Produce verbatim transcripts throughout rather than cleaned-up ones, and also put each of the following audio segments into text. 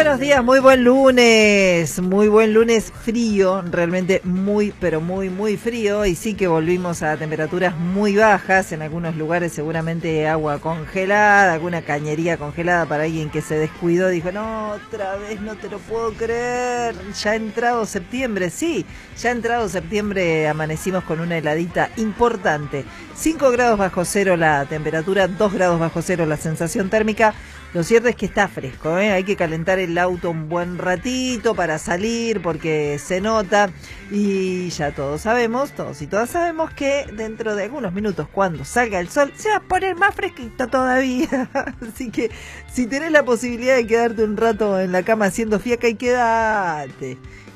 buenos días, muy buen lunes, muy buen lunes frío, realmente muy, pero muy, muy frío, y sí que volvimos a temperaturas muy bajas, en algunos lugares seguramente agua congelada, alguna cañería congelada para alguien que se descuidó, dijo, no, otra vez no te lo puedo creer, ya ha entrado septiembre, sí, ya ha entrado septiembre, amanecimos con una heladita importante, cinco grados bajo cero la temperatura, dos grados bajo cero la sensación térmica. Lo cierto es que está fresco, ¿eh? Hay que calentar el auto un buen ratito para salir porque se nota, y ya todos sabemos, todos y todas sabemos que dentro de algunos minutos, cuando salga el sol, se va a poner más fresquito todavía. Así que si tenés la posibilidad de quedarte un rato en la cama haciendo fiaca, y quédate,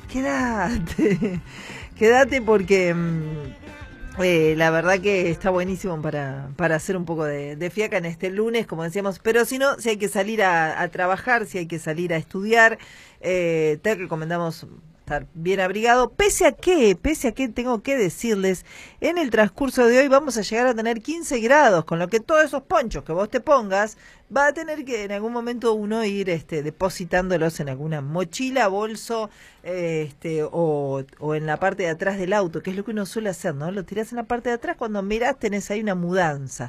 quédate, quédate porque... Mmm, Eh, la verdad que está buenísimo para, para hacer un poco de, de fiaca en este lunes, como decíamos, pero si no, si hay que salir a, a trabajar, si hay que salir a estudiar, eh, te recomendamos estar bien abrigado, pese a que, pese a que tengo que decirles, en el transcurso de hoy vamos a llegar a tener quince grados, con lo que todos esos ponchos que vos te pongas, va a tener que en algún momento uno ir este, depositándolos en alguna mochila, bolso, eh, este, o, o en la parte de atrás del auto, que es lo que uno suele hacer, ¿no? Lo tirás en la parte de atrás, cuando mirás tenés ahí una mudanza.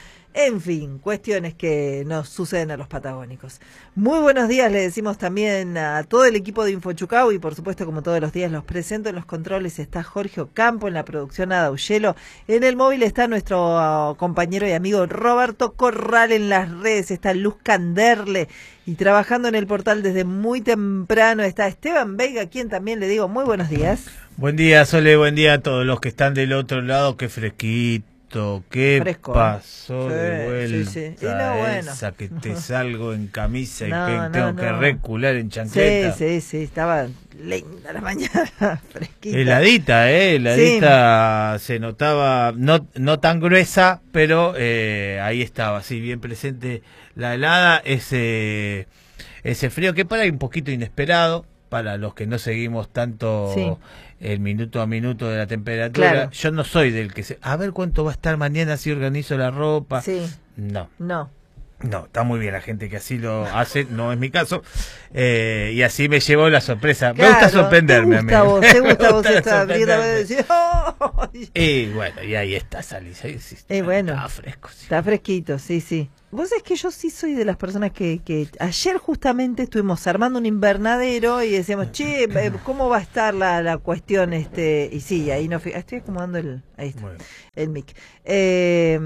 En fin, cuestiones que nos suceden a los patagónicos. Muy buenos días, le decimos también a todo el equipo de Infochucau, y por supuesto, como todos los días, los presento. En los controles está Jorge Ocampo, en la producción Ada Ugelo. En el móvil está nuestro uh, compañero y amigo Roberto Corral, en las redes está Luz Canderle, y trabajando en el portal desde muy temprano está Esteban Veiga, quien también le digo muy buenos días. Buen día, Sole, buen día a todos los que están del otro lado, qué fresquito. ¿Qué Fresco, pasó sí, de vuelta? Sí, sí. Y no, bueno. Esa que te salgo en camisa y no, que no, tengo no. que recular en chancleta. Sí, sí, sí, estaba linda la mañana, fresquita. Heladita, eh, heladita, sí. Se notaba, no, no tan gruesa, pero eh, ahí estaba, sí, bien presente la helada, ese, ese frío que para un poquito inesperado, para los que no seguimos tanto sí. el minuto a minuto de la temperatura. Claro. Yo no soy del que se... A ver cuánto va a estar mañana si organizo la ropa. Sí. No. No. No, está muy bien la gente que así lo hace, no es mi caso. Eh, y así me llevó la sorpresa. Claro, me gusta sorprenderme. Te gusta a vos, te gusta a vos esta sorprenderme. Decir, oh. Y bueno, y ahí está, salís. Ahí sí, eh, bueno, está fresco. Sí. Está fresquito, sí, sí. Vos sabés que yo sí soy de las personas que, que ayer justamente estuvimos armando un invernadero y decíamos, che, ¿cómo va a estar la, la cuestión? este Y sí, ahí no estoy acomodando el, ahí está, bueno. el mic. Eh,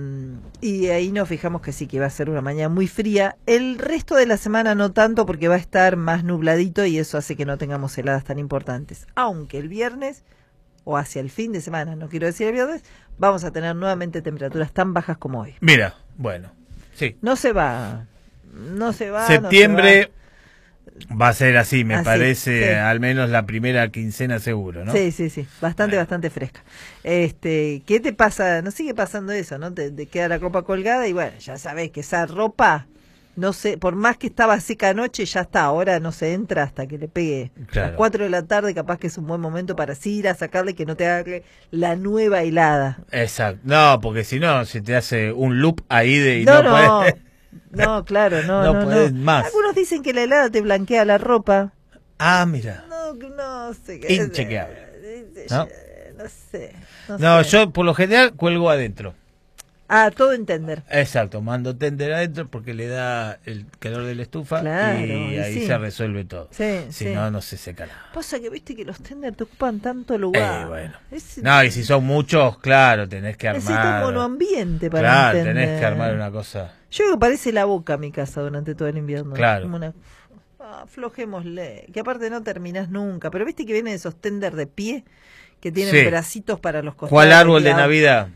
y ahí nos fijamos que sí, que va a ser una mañana muy fría. El resto de la semana no tanto, porque va a estar más nubladito y eso hace que no tengamos heladas tan importantes. Aunque el viernes, o hacia el fin de semana, no quiero decir el viernes, vamos a tener nuevamente temperaturas tan bajas como hoy. Mira, bueno. Sí. No se va, no se va. Septiembre no se va. va a ser así, me así, parece, sí. al menos la primera quincena seguro, ¿no? Sí, sí, sí, bastante, bueno. bastante fresca. Este, ¿qué te pasa? No sigue pasando eso, ¿no? Te, te queda la ropa colgada y bueno, ya sabés que esa ropa, no sé, por más que estaba seca anoche, ya está, ahora no se entra hasta que le pegue claro. a las cuatro de la tarde, capaz que es un buen momento para así ir a sacarle, que no te haga la nueva helada. Exacto, no, porque si no, se te hace un loop ahí de y no, no, no puedes... No, claro, no, no, no, podés no. más. Algunos dicen que la helada te blanquea la ropa. Ah, mira. No, no sé. qué Inchequeable. ¿No? No sé. No, no sé. yo por lo general cuelgo adentro. Ah, todo en tender. Exacto, mando tender adentro porque le da el calor de la estufa claro, y, y ahí sí. se resuelve todo. Sí, si sí. no, no se seca nada. Pasa que viste que los tender te ocupan tanto lugar. Eh, bueno. Es... No, y si son muchos, claro, tenés que armar. Necesita un monoambiente para Claro, entender. tenés que armar una cosa. Yo creo que parece la boca mi casa durante todo el invierno. Claro. Como una... ah, aflojémosle. Que aparte no terminás nunca. Pero viste que vienen esos tender de pie que tienen sí. bracitos para los costados. ¿Cuál árbol de Navidad?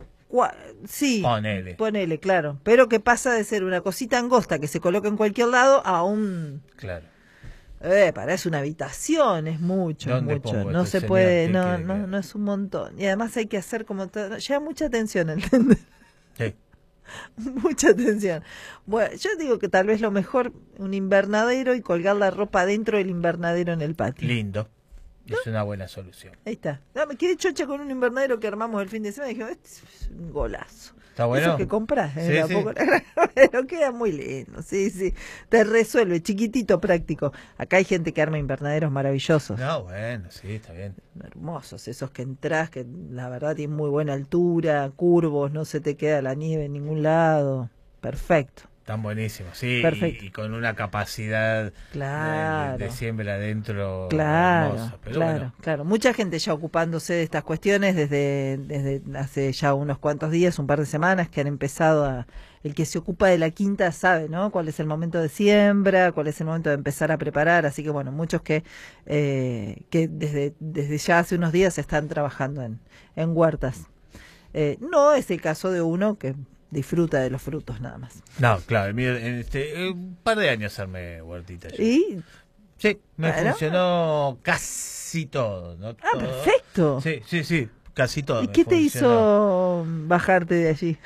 Sí, ponele. ponele, claro. Pero que pasa de ser una cosita angosta que se coloca en cualquier lado a un... Claro. Eh, parece una habitación, es mucho, es mucho. No se puede, no, no, no es un montón. Y además hay que hacer como... todo, lleva mucha atención, ¿entendés? Sí. Mucha atención. Bueno, yo digo que tal vez lo mejor, un invernadero y colgar la ropa dentro del invernadero en el patio. Lindo. ¿no? Es una buena solución. Ahí está. No, me quedé chocha con un invernadero que armamos el fin de semana y dije, este es un golazo. ¿Está bueno? Eso que compras, ¿eh? Sí, sí. Poco, pero queda muy lindo, sí, sí. Te resuelve, chiquitito, práctico. Acá hay gente que arma invernaderos maravillosos. No, bueno, sí, está bien. Hermosos, esos que entras, que la verdad tienen muy buena altura, curvos, no se te queda la nieve en ningún lado. Perfecto. Están buenísimos, sí, y, y con una capacidad claro. de, de, de siembra adentro claro, hermosa. Pero claro, bueno. claro. Mucha gente ya ocupándose de estas cuestiones desde, desde hace ya unos cuantos días, un par de semanas, que han empezado a... El que se ocupa de la quinta sabe, ¿no? Cuál es el momento de siembra, cuál es el momento de empezar a preparar. Así que, bueno, muchos que eh, que desde, desde ya hace unos días están trabajando en, en huertas. Eh, no es el caso de uno que... disfruta de los frutos nada más. No, claro, en este, un par de años armé huertita. Yo. ¿Y? Sí, me bueno. funcionó casi todo. ¿no? Ah, todo. perfecto. Sí, sí, sí, casi todo. ¿Y me qué funcionó. te hizo bajarte de allí?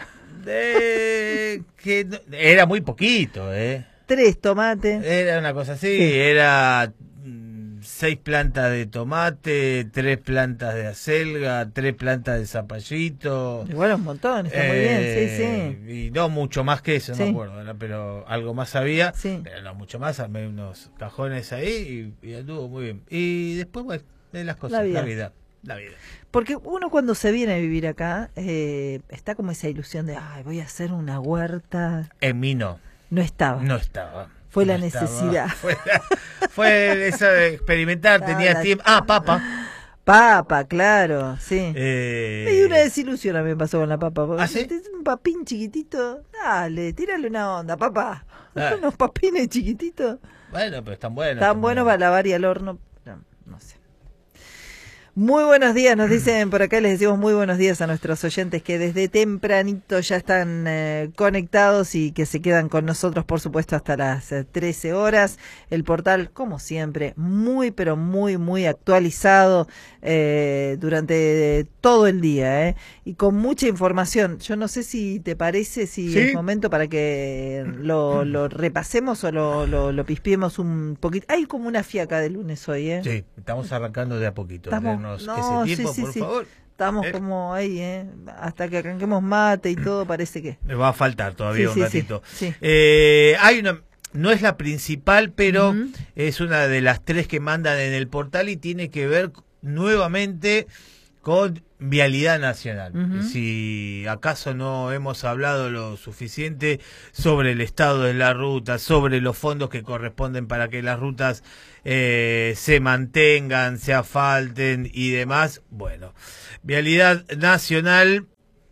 De... que no... Era muy poquito, ¿eh? Tres tomates. Era una cosa así, sí. Era mm, seis plantas de tomate, tres plantas de acelga, tres plantas de zapallito. Igual un montón, está eh, muy bien, sí, sí. Y no mucho más que eso, sí. no me acuerdo, ¿no? Pero algo más había, sí. pero no mucho más, armé unos cajones ahí y, y anduvo muy bien. Y después, bueno, de las cosas, la vida. La vida. La vida. Porque uno cuando se viene a vivir acá, eh, está como esa ilusión de, ay, voy a hacer una huerta. En mí no. No estaba. No estaba. Fue no la estaba. necesidad. Fue, fue eso de experimentar, tenía la... tiempo. Ah, papa. Papa, claro, sí. Eh... Y una desilusión a mí me pasó con la papa. ¿Ah, sí? Un papín chiquitito, dale, tírale una onda, papá. Ah. Unos papines chiquititos. Bueno, pero están buenos. Están buenos para lavar y al horno. No, no sé. Muy buenos días, nos dicen por acá, les decimos muy buenos días a nuestros oyentes que desde tempranito ya están eh, conectados y que se quedan con nosotros, por supuesto, hasta las eh, trece horas. El portal, como siempre, muy, pero muy, muy actualizado eh, durante todo el día, ¿eh? Y con mucha información. Yo no sé si te parece, si ¿sí? Es momento para que lo, lo repasemos o lo, lo, lo pispiemos un poquito. Hay como una fiaca de lunes hoy, ¿eh? Sí, estamos arrancando de a poquito. Estamos... No, ese tiempo, sí, sí, por sí. favor. Estamos eh. como ahí, ¿eh? Hasta que arranquemos mate y todo, parece que... Me va a faltar todavía sí, un sí, ratito. Sí, sí. Eh, hay una... No es la principal, pero uh-huh. es una de las tres que mandan en el portal y tiene que ver nuevamente con Vialidad Nacional. Uh-huh. Si acaso no hemos hablado lo suficiente sobre el estado de la ruta, sobre los fondos que corresponden para que las rutas eh, se mantengan, se asfalten y demás, bueno, Vialidad Nacional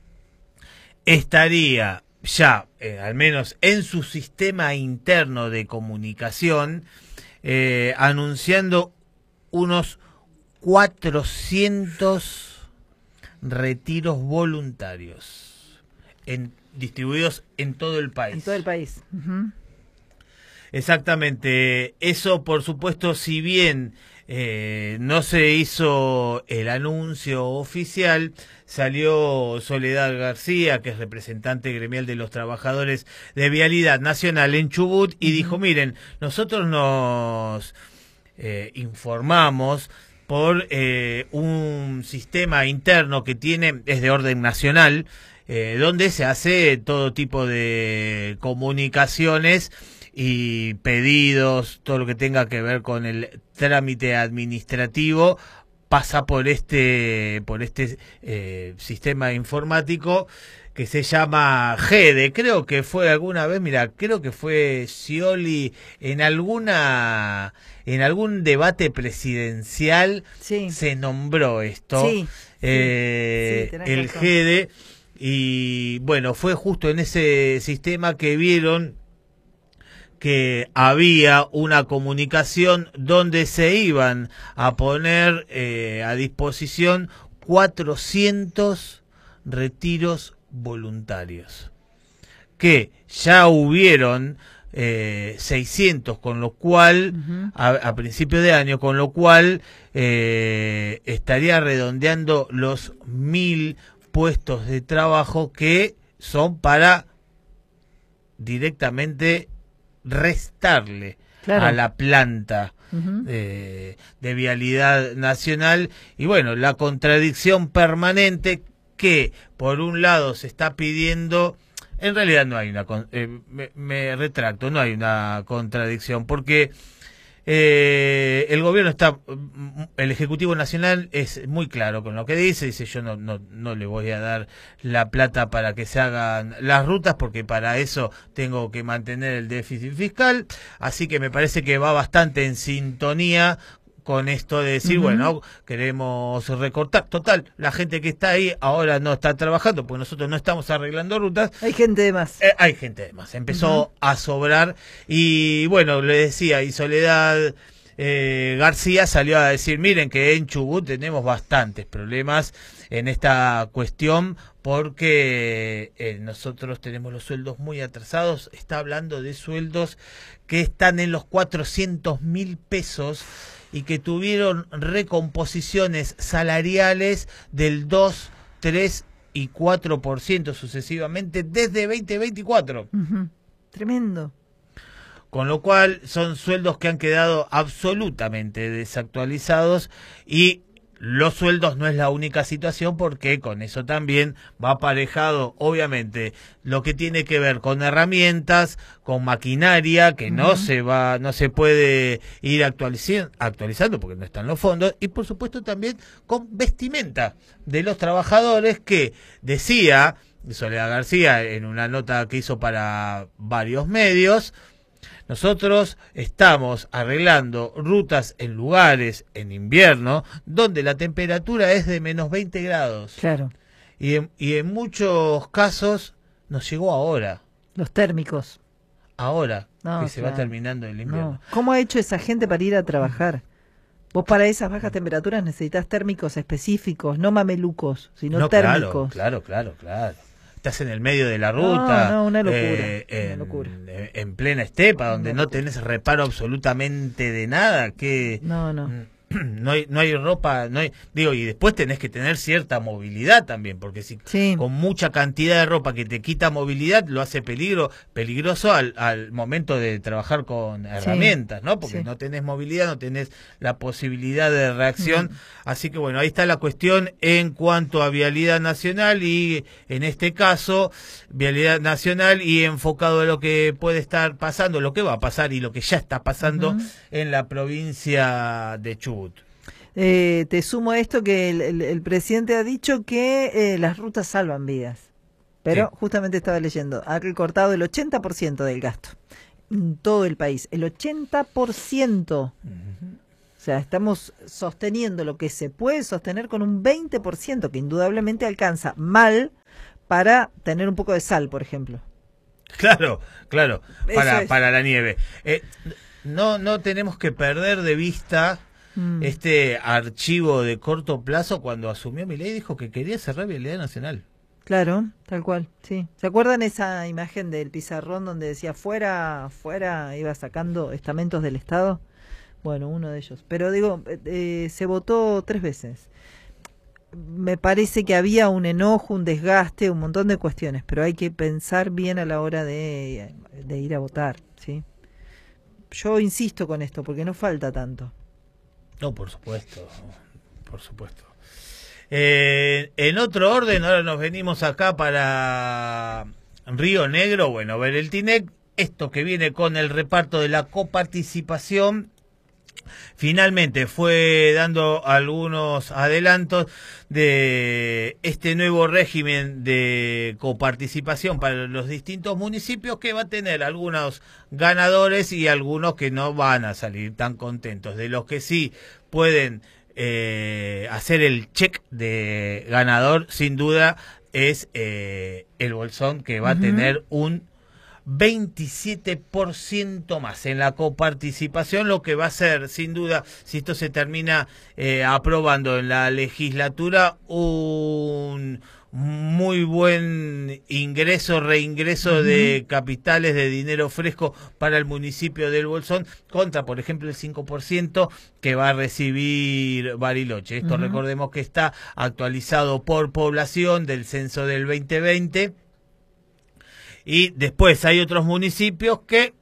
estaría ya, eh, al menos en su sistema interno de comunicación, eh, anunciando unos cuatrocientos retiros voluntarios en, distribuidos en todo el país. En todo el país. Uh-huh. Exactamente. Eso, por supuesto, si bien eh, no se hizo el anuncio oficial, salió Soledad García, que es representante gremial de los trabajadores de Vialidad Nacional en Chubut, y uh-huh. dijo, miren, nosotros nos eh, informamos por eh, un sistema interno que tiene, es de orden nacional, eh, donde se hace todo tipo de comunicaciones y pedidos, todo lo que tenga que ver con el trámite administrativo, pasa por este, por este eh, sistema informático que se llama G E D E. Creo que fue alguna vez, mira, creo que fue Scioli en alguna... en algún debate presidencial sí. se nombró esto, sí, eh, sí, el razón. G E D E, y bueno, fue justo en ese sistema que vieron que había una comunicación donde se iban a poner eh, a disposición cuatrocientos retiros voluntarios, que ya hubieron Eh, seiscientos, con lo cual uh-huh. a, a principio de año, con lo cual eh, estaría redondeando los mil puestos de trabajo que son para directamente restarle claro. a la planta uh-huh. de, de Vialidad Nacional. Y bueno, la contradicción permanente que por un lado se está pidiendo, en realidad no hay una, eh, me, me retracto, no hay una contradicción, porque eh, el gobierno está, el Ejecutivo Nacional es muy claro con lo que dice, dice yo no, no, no le voy a dar la plata para que se hagan las rutas, porque para eso tengo que mantener el déficit fiscal, así que me parece que va bastante en sintonía con esto de decir, uh-huh. bueno, queremos recortar. Total, la gente que está ahí ahora no está trabajando, porque nosotros no estamos arreglando rutas. Hay gente de más. Eh, hay gente de más. Empezó uh-huh. a sobrar. Y bueno, le decía, y Soledad eh, García salió a decir, miren que en Chubut tenemos bastantes problemas en esta cuestión, porque eh, nosotros tenemos los sueldos muy atrasados. Está hablando de sueldos que están en los cuatrocientos mil pesos, y que tuvieron recomposiciones salariales del dos, tres y cuatro por ciento sucesivamente desde veinte veinticuatro. Uh-huh. Tremendo. Con lo cual son sueldos que han quedado absolutamente desactualizados, y los sueldos no es la única situación, porque con eso también va aparejado, obviamente, lo que tiene que ver con herramientas, con maquinaria, que uh-huh. no se va, no se puede ir actualiz- actualizando porque no están los fondos, y por supuesto también con vestimenta de los trabajadores, que decía Soledad García en una nota que hizo para varios medios: nosotros estamos arreglando rutas en lugares en invierno donde la temperatura es de menos veinte grados. Claro. Y en, y en muchos casos nos llegó ahora. Los térmicos. Ahora, no, que se claro. va terminando el invierno. No. ¿Cómo ha hecho esa gente para ir a trabajar? Vos para esas bajas temperaturas necesitas térmicos específicos, no mamelucos, sino no, térmicos. Claro, claro, claro, claro. Estás en el medio de la ruta, no, no, una locura, eh, en, una locura. en plena estepa, donde no tenés reparo absolutamente de nada, que no, no. no hay no hay ropa, no hay, digo, y después tenés que tener cierta movilidad también, porque si sí. con mucha cantidad de ropa que te quita movilidad, lo hace peligro peligroso al, al momento de trabajar con herramientas, sí. ¿no? Porque sí. no tenés movilidad, no tenés la posibilidad de reacción. Mm. Así que bueno, ahí está la cuestión en cuanto a Vialidad Nacional, y en este caso Vialidad Nacional y enfocado a lo que puede estar pasando, lo que va a pasar y lo que ya está pasando uh-huh. en la provincia de Chubut. Eh, te sumo a esto que el, el, el presidente ha dicho que eh, las rutas salvan vidas, pero sí. justamente estaba leyendo, ha recortado el ochenta por ciento del gasto en todo el país, el ochenta por ciento. Uh-huh. O sea, estamos sosteniendo lo que se puede sostener con un veinte por ciento, que indudablemente alcanza mal para tener un poco de sal, por ejemplo. Claro, claro, para, para la nieve. Eh, no, no tenemos que perder de vista mm. este archivo de corto plazo. Cuando asumió Milei dijo que quería cerrar Vialidad Nacional. Claro, tal cual, sí. ¿Se acuerdan esa imagen del pizarrón donde decía fuera, fuera, iba sacando estamentos del Estado? Bueno, uno de ellos. Pero digo, eh, se votó tres veces. Me parece que había un enojo, un desgaste, un montón de cuestiones, pero hay que pensar bien a la hora de, de ir a votar, ¿sí? Yo insisto con esto, porque no falta tanto. No, por supuesto, por supuesto. Eh, en otro orden, ahora nos venimos acá para Río Negro, bueno, ver el Tinec, esto que viene con el reparto de la coparticipación. Finalmente fue dando algunos adelantos de este nuevo régimen de coparticipación para los distintos municipios, que va a tener algunos ganadores y algunos que no van a salir tan contentos. De los que sí pueden eh, hacer el check de ganador, sin duda, es eh, el Bolsón, que va uh-huh. a tener un veintisiete por ciento más en la coparticipación, lo que va a ser, sin duda, si esto se termina eh, aprobando en la legislatura, un muy buen ingreso, reingreso uh-huh. de capitales, de dinero fresco para el municipio del Bolsón, contra, por ejemplo, el cinco por ciento que va a recibir Bariloche. Esto uh-huh. recordemos que está actualizado por población del censo del veinte veinte. Y después hay otros municipios que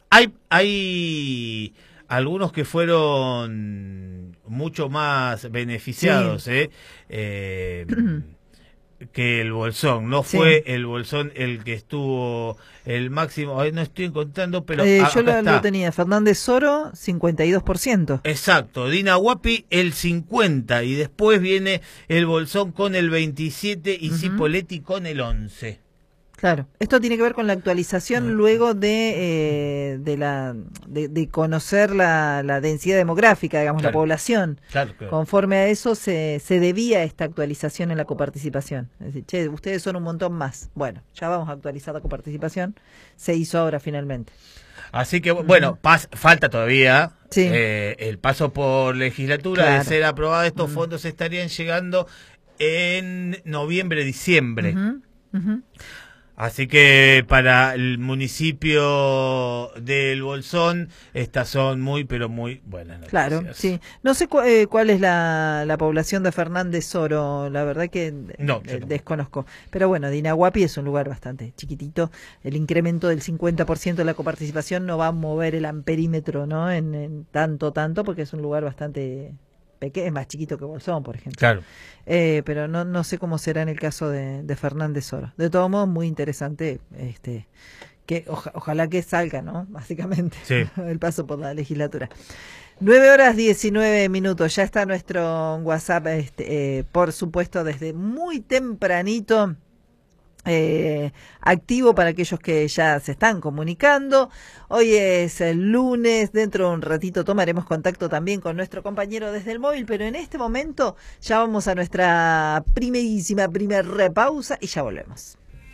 Hay, hay algunos que fueron mucho más beneficiados, sí. ¿eh? eh que el Bolsón. No sí. fue el Bolsón el que estuvo el máximo, no estoy encontrando, pero eh, yo lo, lo tenía. Fernández Soro, cincuenta y dos por ciento. Exacto. Dina Huapi, el cincuenta, y después viene el Bolsón con el veintisiete y uh-huh. Cipoletti con el once. Claro, esto tiene que ver con la actualización luego de eh, de la de, de conocer la, la densidad demográfica, digamos, claro. la población. Claro, claro. Conforme a eso se, se debía esta actualización en la coparticipación. Es decir, che, ustedes son un montón más. Bueno, ya vamos a actualizar la coparticipación. Se hizo ahora finalmente. Así que, bueno, uh-huh. pas, falta todavía sí. eh, el paso por legislatura. Claro. De ser aprobado, estos uh-huh. fondos estarían llegando en noviembre, diciembre. Uh-huh. Uh-huh. Así que para el municipio del Bolsón, estas son muy, pero muy buenas noticias. Claro, sí. No sé cu eh, cuál es la, la población de Fernández Soro, la verdad que no, eh, desconozco. Pero bueno, Dina Huapi es un lugar bastante chiquitito. El incremento del cincuenta por ciento de la coparticipación no va a mover el amperímetro, ¿no? En, en tanto, tanto, porque es un lugar bastante pequeño, es más chiquito que Bolsón, por ejemplo. Claro. Eh, pero no, no sé cómo será en el caso de, de Fernández Soro. De todos modos, muy interesante, este, que oja, ojalá que salga, ¿no? Básicamente, sí. el paso por la legislatura. nueve horas diecinueve minutos, ya está nuestro WhatsApp, este, eh, por supuesto, desde muy tempranito. Eh, activo para aquellos que ya se están comunicando. Hoy es el lunes, dentro de un ratito tomaremos contacto también con nuestro compañero desde el móvil, pero en este momento ya vamos a nuestra primerísima primer repausa y ya volvemos.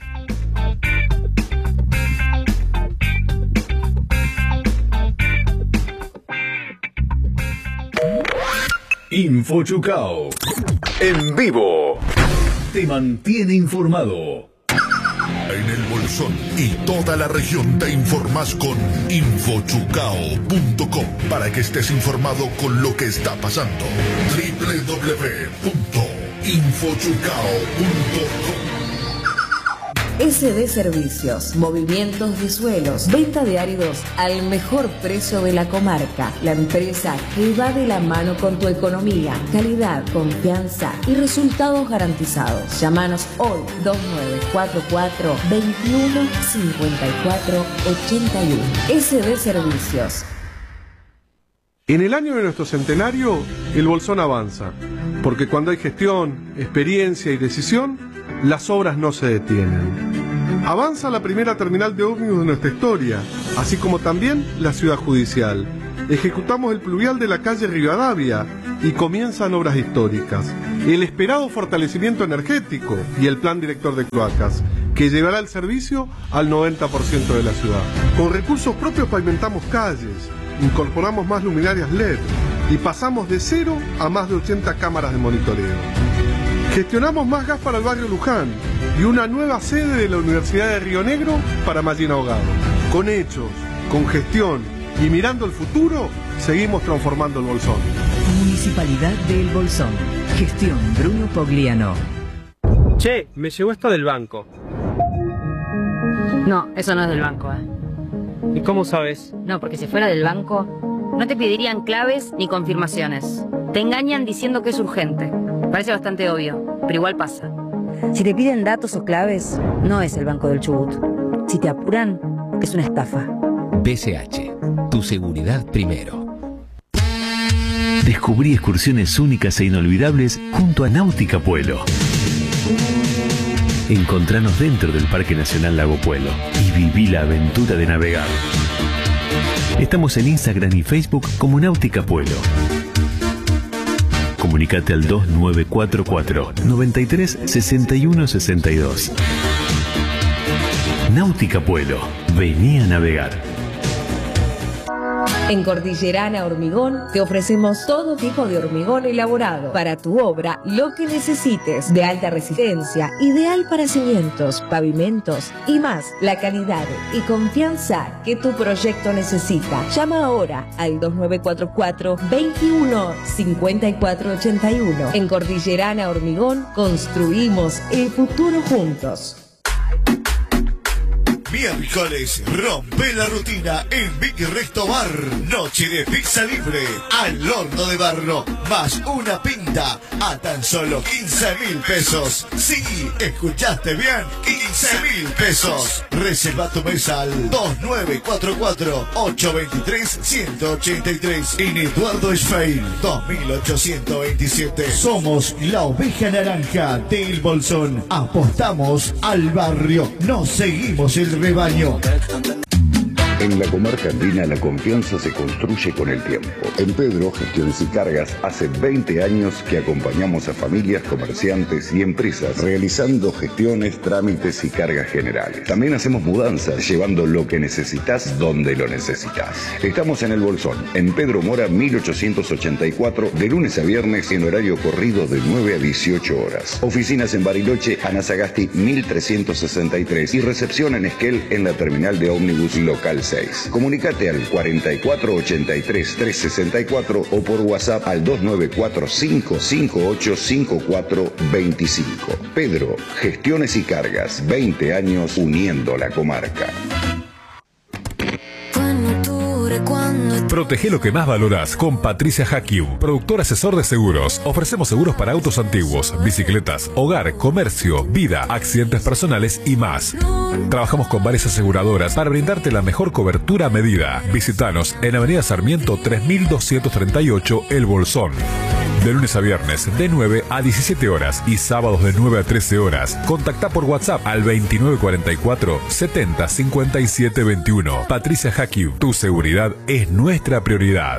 InfoChucao en vivo te mantiene informado. En el Bolsón y toda la región te informas con infochucao punto com para que estés informado con lo que está pasando. doble u doble u doble u punto infochucao punto com. S D Servicios, movimientos de suelos, venta de áridos al mejor precio de la comarca. La empresa que va de la mano con tu economía, calidad, confianza y resultados garantizados. Llámanos hoy dos nueve cuatro cuatro, veintiuno cincuenta y cuatro ochenta y uno. S D Servicios. En el año de nuestro centenario, el Bolsón avanza, porque cuando hay gestión, experiencia y decisión, las obras no se detienen. Avanza la primera terminal de ómnibus de nuestra historia, así como también la ciudad judicial. Ejecutamos el pluvial de la calle Rivadavia y comienzan obras históricas. El esperado fortalecimiento energético y el plan director de cloacas, que llevará el servicio al noventa por ciento de la ciudad. Con recursos propios pavimentamos calles, incorporamos más luminarias L E D y pasamos de cero a más de ochenta cámaras de monitoreo. Gestionamos más gas para el barrio Luján y una nueva sede de la Universidad de Río Negro para Mallín Ahogado. Con hechos, con gestión y mirando el futuro, seguimos transformando el Bolsón. Municipalidad del Bolsón. Gestión Bruno Pogliano. Che, me llegó esto del banco. No, eso no es del banco, ¿eh? ¿Y cómo sabes? No, porque si fuera del banco, no te pedirían claves ni confirmaciones. Te engañan diciendo que es urgente. Parece bastante obvio, pero igual pasa. Si te piden datos o claves, no es el Banco del Chubut. Si te apuran, es una estafa. B C H, tu seguridad primero. Descubrí excursiones únicas e inolvidables junto a Náutica Puelo. Encontranos dentro del Parque Nacional Lago Puelo y viví la aventura de navegar. Estamos en Instagram y Facebook como Náutica Puelo. Comunicate al dos nueve cuatro cuatro, noventa y tres, sesenta y uno sesenta y dos. Náutica Puelo, vení a navegar. En Cordillerana Hormigón te ofrecemos todo tipo de hormigón elaborado para tu obra, lo que necesites, de alta resistencia, ideal para cimientos, pavimentos y más, la calidad y confianza que tu proyecto necesita. Llama ahora al dos nueve cuatro cuatro, veintiuno cincuenta y cuatro ochenta y uno. En Cordillerana Hormigón construimos el futuro juntos. Miércoles, rompe la rutina en Big Resto Bar. Noche de pizza libre al horno de barro, más una pinta a tan solo quince mil pesos. Sí, escuchaste bien, quince mil pesos. Reserva tu mesa al dos nueve cuatro cuatro, ocho dos tres, uno ocho tres en Eduardo Schwein, dos mil ochocientos veintisiete. Somos la oveja naranja del Bolsón. Apostamos al barrio, nos seguimos el rebaño. En la comarca andina la confianza se construye con el tiempo. En Pedro Gestiones y Cargas hace veinte años que acompañamos a familias, comerciantes y empresas realizando gestiones, trámites y cargas generales. También hacemos mudanzas, llevando lo que necesitas donde lo necesitas. Estamos en El Bolsón, en Pedro Mora mil ochocientos ochenta y cuatro, de lunes a viernes en horario corrido de nueve a dieciocho horas. Oficinas en Bariloche, Ana Sagasti mil trescientos sesenta y tres y recepción en Esquel en la terminal de ómnibus local seis. Comunicate al cuarenta y cuatro ochenta y tres trescientos sesenta y cuatro o por WhatsApp al dos nueve cuatro cinco cinco ocho cinco cuatro dos cinco. Pedro, Gestiones y Cargas, veinte años uniendo la comarca. Protege lo que más valoras con Patricia Hakiu, productor asesor de seguros. Ofrecemos seguros para autos antiguos, bicicletas, hogar, comercio, vida, accidentes personales y más. Trabajamos con varias aseguradoras para brindarte la mejor cobertura a medida. Visítanos en Avenida Sarmiento tres mil doscientos treinta y ocho, El Bolsón. De lunes a viernes de nueve a diecisiete horas y sábados de nueve a trece horas. Contacta por WhatsApp al veintinueve cuarenta y cuatro setenta cincuenta y siete veintiuno. Patricia Hakiu, tu seguridad es nuestra prioridad.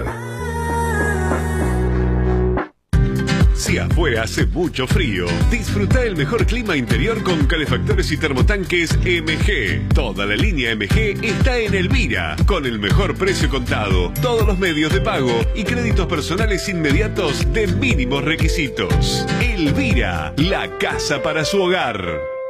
Si afuera hace mucho frío, disfruta el mejor clima interior con calefactores y termotanques M G. Toda la línea M G está en Elvira, con el mejor precio contado, todos los medios de pago y créditos personales inmediatos de mínimos requisitos. Elvira, la casa para su hogar.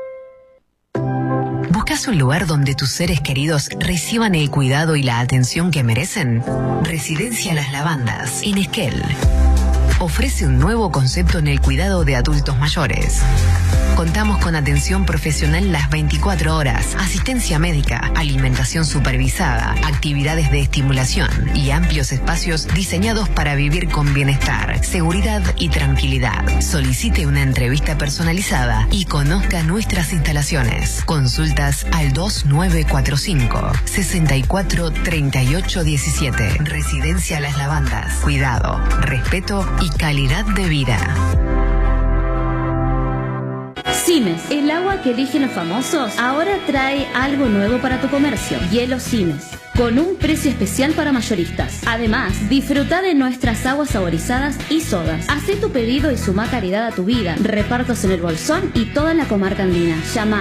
¿Buscas un lugar donde tus seres queridos reciban el cuidado y la atención que merecen? Residencia Las Lavandas, en Esquel. Ofrece un nuevo concepto en el cuidado de adultos mayores. Contamos con atención profesional las veinticuatro horas, asistencia médica, alimentación supervisada, actividades de estimulación y amplios espacios diseñados para vivir con bienestar, seguridad y tranquilidad. Solicite una entrevista personalizada y conozca nuestras instalaciones. Consultas al dos nueve cuatro cinco, seis cuatro tres ocho uno siete. Residencia Las Lavandas. Cuidado, respeto y calidad de vida. Simes, el agua que eligen los famosos, ahora trae algo nuevo para tu comercio. Hielo Simes, con un precio especial para mayoristas. Además, disfruta de nuestras aguas saborizadas y sodas. Haz tu pedido y suma calidad a tu vida. Repartos en El Bolsón y toda la comarca andina. Llama